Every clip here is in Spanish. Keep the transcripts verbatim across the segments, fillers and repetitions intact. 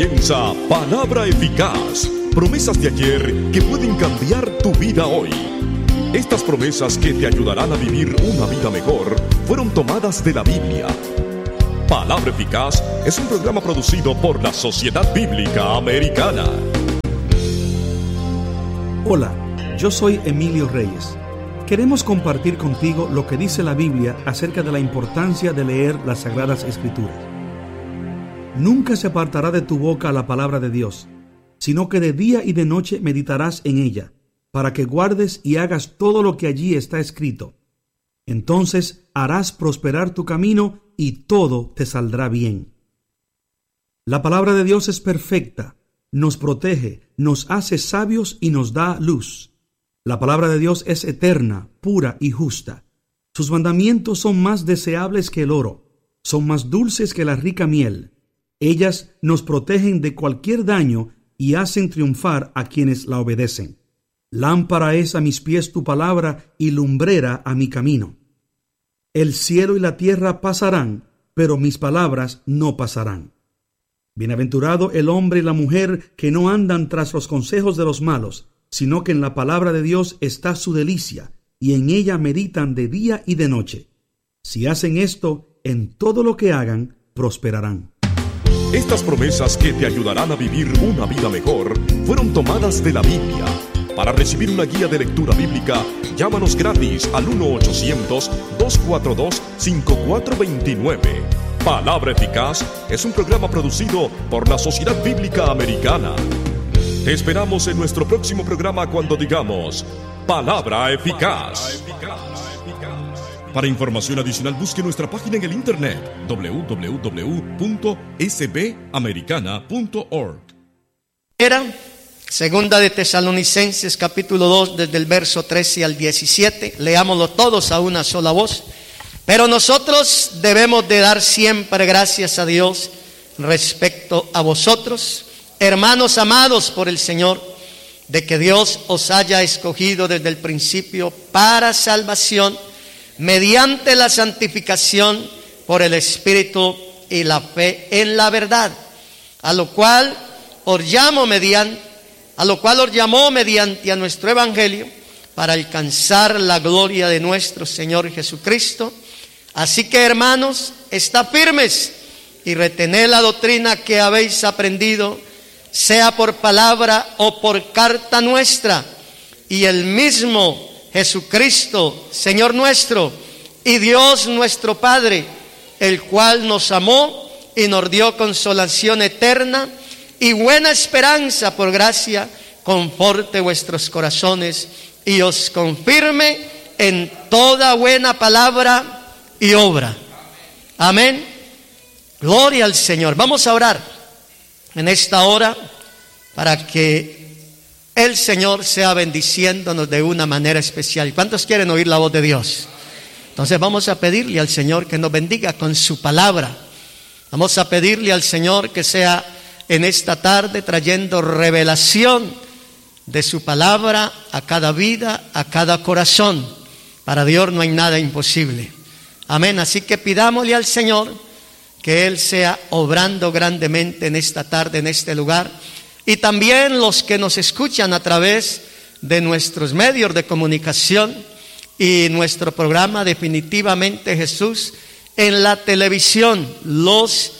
Comienza Palabra Eficaz, promesas de ayer que pueden cambiar tu vida hoy. Estas promesas que te ayudarán a vivir una vida mejor fueron tomadas de la Biblia. Palabra Eficaz es un programa producido por la Sociedad Bíblica Americana. Hola, yo soy Emilio Reyes. Queremos compartir contigo lo que dice la Biblia acerca de la importancia de leer las Sagradas Escrituras. Nunca se apartará de tu boca la palabra de Dios, sino que de día y de noche meditarás en ella, para que guardes y hagas todo lo que allí está escrito. Entonces harás prosperar tu camino y todo te saldrá bien. La palabra de Dios es perfecta, nos protege, nos hace sabios y nos da luz. La palabra de Dios es eterna, pura y justa. Sus mandamientos son más deseables que el oro, son más dulces que la rica miel. Ellas nos protegen de cualquier daño y hacen triunfar a quienes la obedecen. Lámpara es a mis pies tu palabra y lumbrera a mi camino. El cielo y la tierra pasarán, pero mis palabras no pasarán. Bienaventurado el hombre y la mujer que no andan tras los consejos de los malos, sino que en la palabra de Dios está su delicia, y en ella meditan de día y de noche. Si hacen esto, en todo lo que hagan, prosperarán. Estas promesas que te ayudarán a vivir una vida mejor fueron tomadas de la Biblia. Para recibir una guía de lectura bíblica, llámanos gratis al uno ochocientos, dos cuatro dos, cinco cuatro dos nueve. Palabra Eficaz es un programa producido por la Sociedad Bíblica Americana. Te esperamos en nuestro próximo programa cuando digamos Palabra Eficaz. Para información adicional, busque nuestra página en el internet doble u doble u doble u punto s b americana punto org. Era Segunda de Tesalonicenses capítulo dos, desde el verso trece al diecisiete. Leámoslo todos a una sola voz. Pero nosotros debemos de dar siempre gracias a Dios respecto a vosotros, hermanos amados por el Señor, de que Dios os haya escogido desde el principio para salvación, mediante la santificación por el Espíritu y la fe en la verdad, a lo cual os llamo mediante, a lo cual os llamó mediante a nuestro evangelio, para alcanzar la gloria de nuestro Señor Jesucristo. Así que, hermanos, estad firmes y retened la doctrina que habéis aprendido, sea por palabra o por carta nuestra, y el mismo Jesucristo, Señor nuestro, y Dios nuestro Padre, el cual nos amó y nos dio consolación eterna y buena esperanza por gracia, conforte vuestros corazones y os confirme en toda buena palabra y obra. Amén. Gloria al Señor. Vamos a orar en esta hora para que el Señor sea bendiciéndonos de una manera especial. ¿Cuántos quieren oír la voz de Dios? Entonces vamos a pedirle al Señor que nos bendiga con su palabra. Vamos a pedirle al Señor que sea en esta tarde trayendo revelación de su palabra a cada vida, a cada corazón. Para Dios no hay nada imposible. Amén. Así que pidámosle al Señor que Él sea obrando grandemente en esta tarde, en este lugar. Y también los que nos escuchan a través de nuestros medios de comunicación y nuestro programa Definitivamente Jesús en la televisión los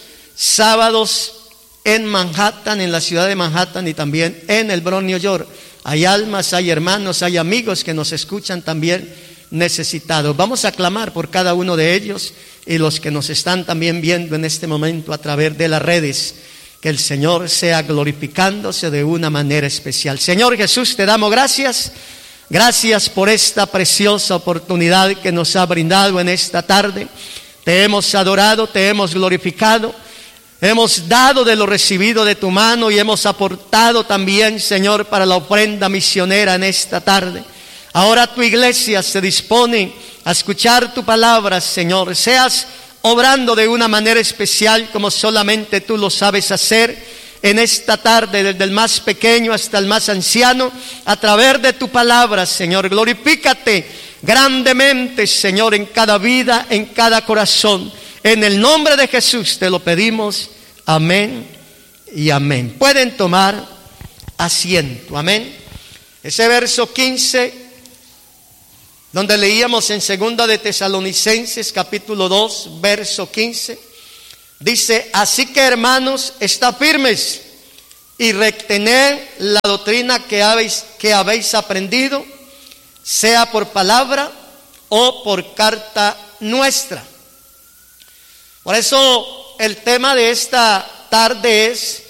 sábados en Manhattan, en la ciudad de Manhattan y también en el Bronx, New York. Hay almas, hay hermanos, hay amigos que nos escuchan también necesitados. Vamos a clamar por cada uno de ellos y los que nos están también viendo en este momento a través de las redes. Que el Señor sea glorificándose de una manera especial. Señor Jesús, te damos gracias. Gracias por esta preciosa oportunidad que nos ha brindado en esta tarde. Te hemos adorado, te hemos glorificado. Hemos dado de lo recibido de tu mano y hemos aportado también, Señor, para la ofrenda misionera en esta tarde. Ahora tu iglesia se dispone a escuchar tu palabra, Señor. Seas obrando de una manera especial como solamente tú lo sabes hacer en esta tarde, desde el más pequeño hasta el más anciano, a través de tu palabra, Señor. Glorifícate grandemente, Señor, en cada vida, en cada corazón. En el nombre de Jesús te lo pedimos. Amén y amén. Pueden tomar asiento, amén. Ese verso quince, donde leíamos en segunda de Tesalonicenses capítulo dos, verso quince, dice: así que, hermanos, estad firmes y retened la doctrina que habéis, que habéis aprendido, sea por palabra o por carta nuestra. Por eso el tema de esta tarde es: